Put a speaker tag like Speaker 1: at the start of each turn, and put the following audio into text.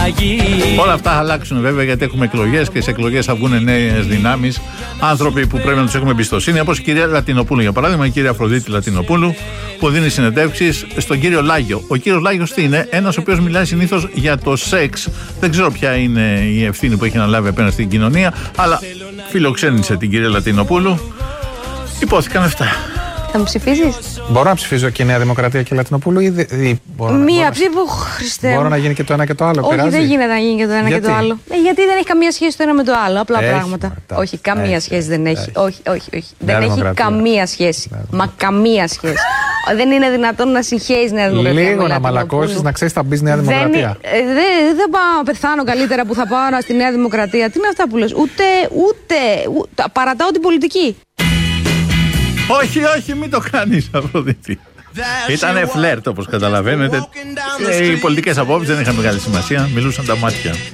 Speaker 1: Όλα αυτά θα αλλάξουν βέβαια, γιατί έχουμε εκλογές και σε εκλογές θα βγουν νέες δυνάμεις, άνθρωποι που πρέπει να τους έχουμε εμπιστοσύνη, όπως η κυρία Λατινοπούλου για παράδειγμα, η κυρία Αφροδίτη Λατινοπούλου, που δίνει συνεντεύξεις στον κύριο Λάγιο. Ο κύριος Λάγιος τι είναι? Ένας ο οποίος μιλάει συνήθως για το σεξ. Δεν ξέρω ποια είναι η ευθύνη που έχει αναλάβει απέναντι στην κοινωνία, αλλά φιλοξένησε την κυρία Λατινοπούλου. Υπόθηκαν αυτά.
Speaker 2: Θα μου ψηφίσεις?
Speaker 3: Μπορώ να ψηφίζω και η Νέα Δημοκρατία και η Λατινοπούλου ή
Speaker 2: μία ψήφο, Χριστέ.
Speaker 3: Μπορώ να γίνει και το ένα και το άλλο?
Speaker 2: Όχι,
Speaker 3: πειράζει?
Speaker 2: δεν γίνεται να γίνει και το ένα και το άλλο. Γιατί δεν έχει καμία σχέση το ένα με το άλλο. Απλά πράγματα. Όχι, καμία σχέση δεν έχει. Όχι. Δεν έχει καμία σχέση. Μα καμία σχέση. Δεν είναι δυνατόν να συγχέεις Νέα Δημοκρατία.
Speaker 3: Λίγο να μαλακώσεις, να ξέρεις θα μπεις Νέα Δημοκρατία.
Speaker 2: Δεν πάω να πεθάνω καλύτερα που θα πάω στη Νέα Δημοκρατία. Τι είναι αυτά που λες? Ούτε. Παρατάω την πολιτική.
Speaker 1: Όχι, μην το κάνεις, Αφροδίτη. Ήτανε φλερτ, όπως καταλαβαίνετε. Οι πολιτικές απόψεις δεν είχαν μεγάλη σημασία, μιλούσαν τα μάτια.